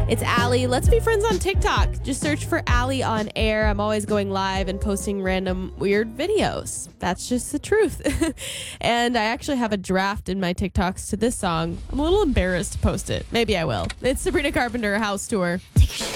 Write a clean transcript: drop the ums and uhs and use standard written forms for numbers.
It's Allie. Let's be friends on TikTok. Just search for Allie on air. I'm always going live and posting random weird videos. That's just the truth. And I actually have a draft in my TikToks to this song. I'm a little embarrassed to post it. Maybe I will. It's Sabrina Carpenter House Tour. Take a shit.